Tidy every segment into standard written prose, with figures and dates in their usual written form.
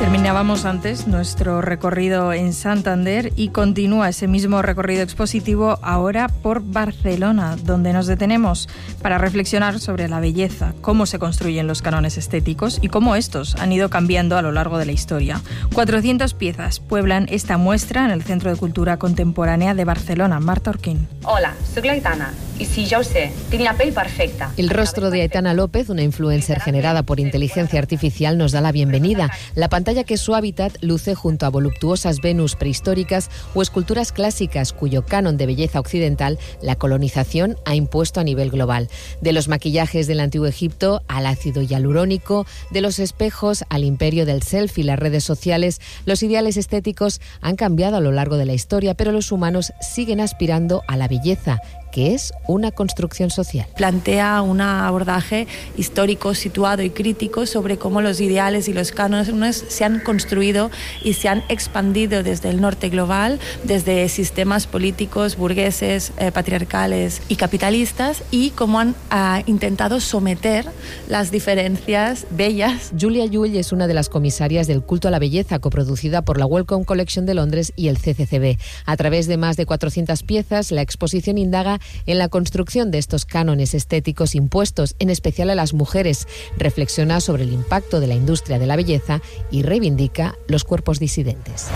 Terminábamos antes nuestro recorrido en Santander y continúa ese mismo recorrido expositivo ahora por Barcelona, donde nos detenemos para reflexionar sobre la belleza, cómo se construyen los cánones estéticos y cómo estos han ido cambiando a lo largo de la historia. 400 piezas pueblan esta muestra en el Centro de Cultura Contemporánea de Barcelona. Marta Orquín. Hola, soy Aitana y sí, ya ho sé, tinc la pell perfecta. El rostro de Aitana López, una influencer generada por inteligencia artificial, nos da la bienvenida. La pantalla, que es su hábitat, luce junto a voluptuosas Venus prehistóricas o esculturas clásicas cuyo canon de belleza occidental la colonización ha impuesto a nivel global. De los maquillajes del antiguo Egipto al ácido hialurónico, de los espejos al imperio del selfie y las redes sociales, los ideales estéticos han cambiado a lo largo de la historia, pero los humanos siguen aspirando a la belleza, que es una construcción social. Plantea un abordaje histórico, situado y crítico sobre cómo los ideales y los cánones se han construido y se han expandido desde el norte global, desde sistemas políticos, burgueses, patriarcales y capitalistas, y cómo han intentado someter las diferencias bellas. Julia Llull es una de las comisarias del culto a la belleza, coproducida por la Wellcome Collection de Londres y el CCCB. A través de más de 400 piezas, la exposición indaga en la construcción de estos cánones estéticos impuestos, en especial a las mujeres, reflexiona sobre el impacto de la industria de la belleza y reivindica los cuerpos disidentes.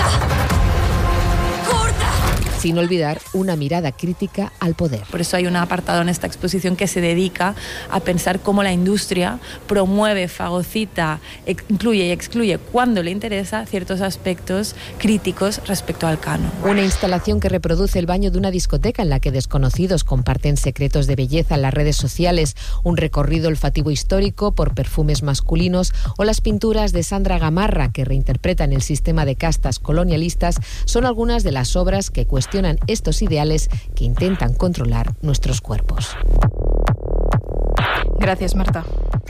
Sin olvidar una mirada crítica al poder. Por eso hay un apartado en esta exposición que se dedica a pensar cómo la industria promueve, fagocita, incluye y excluye cuando le interesa ciertos aspectos críticos respecto al canon. Una instalación que reproduce el baño de una discoteca en la que desconocidos comparten secretos de belleza en las redes sociales, un recorrido olfativo histórico por perfumes masculinos o las pinturas de Sandra Gamarra, que reinterpretan el sistema de castas colonialistas, son algunas de las obras que cuestionan estos ideales que intentan controlar nuestros cuerpos. Gracias, Marta.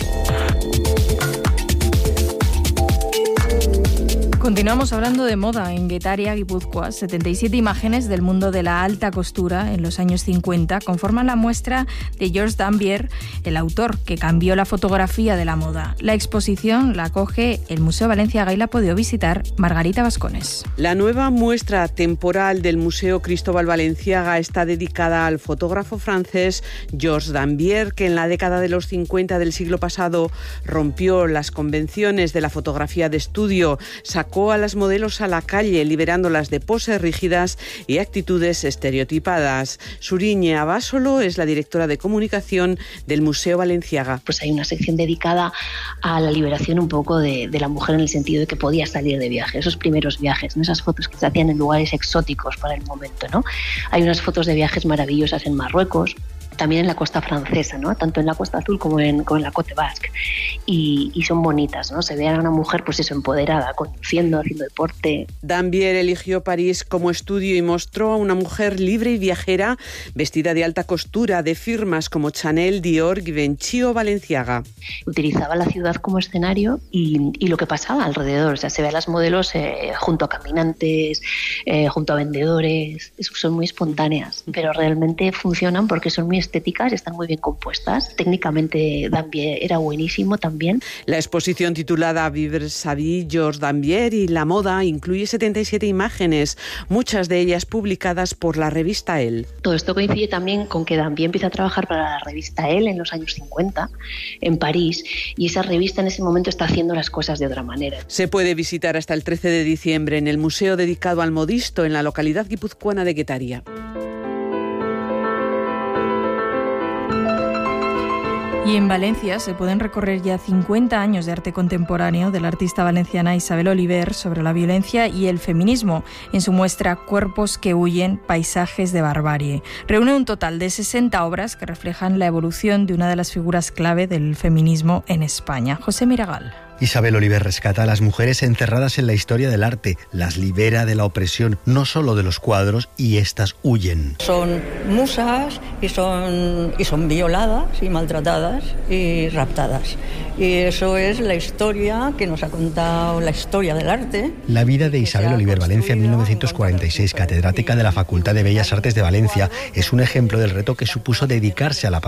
Continuamos hablando de moda en Getaria, Guipúzcoa. 77 imágenes del mundo de la alta costura en los años 50 conforman la muestra de Georges Dambier, el autor que cambió la fotografía de la moda. La exposición la acoge el Museo Balenciaga y la ha podido visitar Margarita Vascones. La nueva muestra temporal del Museo Cristóbal Balenciaga está dedicada al fotógrafo francés Georges Dambier, que en la década de los 50 del siglo pasado rompió las convenciones de la fotografía de estudio, sacó a las modelos a la calle, liberándolas de poses rígidas y actitudes estereotipadas. Suriñe Abasolo es la directora de comunicación del Museo Balenciaga. Pues hay una sección dedicada a la liberación un poco de la mujer, en el sentido de que podía salir de viaje, esos primeros viajes, ¿no? Esas fotos que se hacían en lugares exóticos para el momento, ¿no? Hay unas fotos de viajes maravillosas en Marruecos, también en la costa francesa, ¿no? Tanto en la Costa Azul como en la Côte Basque, y son bonitas, ¿no? Se ve a una mujer, pues eso, empoderada, conduciendo, haciendo deporte. Dambier eligió París como estudio y mostró a una mujer libre y viajera, vestida de alta costura, de firmas como Chanel, Dior, Givenchy o Balenciaga. Utilizaba la ciudad como escenario y lo que pasaba alrededor, o sea, se ve a las modelos junto a caminantes, junto a vendedores, son muy espontáneas, pero realmente funcionan porque son muy estéticas, están muy bien compuestas. Técnicamente Dambier era buenísimo también. La exposición titulada Vivre sa vie, Georges Dambier y la moda incluye 77 imágenes, muchas de ellas publicadas por la revista Elle. Todo esto coincide también con que Dambier empieza a trabajar para la revista Elle en los años 50 en París, y esa revista en ese momento está haciendo las cosas de otra manera. Se puede visitar hasta el 13 de diciembre en el museo dedicado al modisto en la localidad guipuzcoana de Getaria. Y en Valencia se pueden recorrer ya 50 años de arte contemporáneo de la artista valenciana Isabel Oliver sobre la violencia y el feminismo en su muestra Cuerpos que huyen, paisajes de barbarie. Reúne un total de 60 obras que reflejan la evolución de una de las figuras clave del feminismo en España. José Miragal. Isabel Oliver rescata a las mujeres encerradas en la historia del arte, las libera de la opresión, no solo de los cuadros, y éstas huyen. Son musas y son violadas y maltratadas y raptadas. Y eso es la historia que nos ha contado la historia del arte. La vida de Isabel Oliver Valencia en 1946, catedrática de la Facultad de Bellas Artes de Valencia, es un ejemplo del reto que supuso dedicarse a la